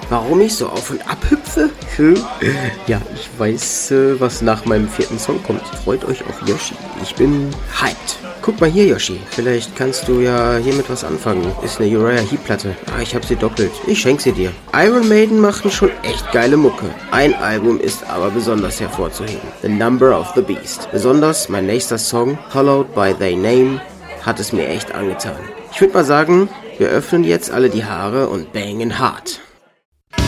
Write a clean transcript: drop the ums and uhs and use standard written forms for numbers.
warum ich so auf und ab hüpfe? Ja, ich weiß, was nach meinem 4. Song kommt. Freut euch auf Yoshi. Ich bin hyped. Guck mal hier, Yoshi. Vielleicht kannst du ja hiermit was anfangen. Ist eine Uriah Heep-Platte. Ich hab sie doppelt. Ich schenk sie dir. Iron Maiden machen schon echt geile Mucke. Ein Album ist aber besonders hervorzuheben. The Number of the Beast. Besonders mein nächster Song, Followed by Thy Name, hat es mir echt angetan. Ich würde mal sagen, wir öffnen jetzt alle die Haare und bangen hart.